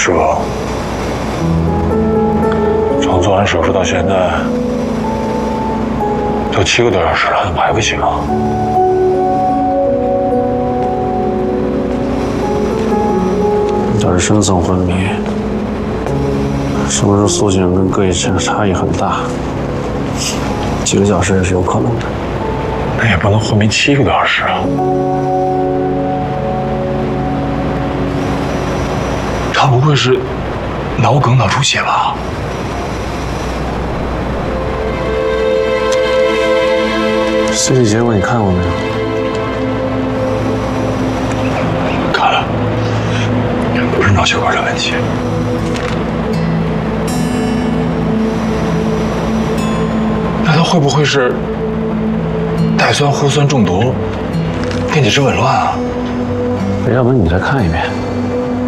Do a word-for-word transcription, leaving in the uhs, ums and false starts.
师傅，从做完手术到现在，都七个多小时了，怎么还不醒啊？ 他是深层昏迷，什么时候苏醒跟各以前差异很大，几个小时也是有可能的。 那也不能昏迷七个多小时啊！他不会是脑梗、脑出血吧？ C T 结果你看过没有？ 看了，不是脑血管的问题。那他会不会是带酸羧酸中毒、电解质紊乱啊？ 要不然你再看一遍。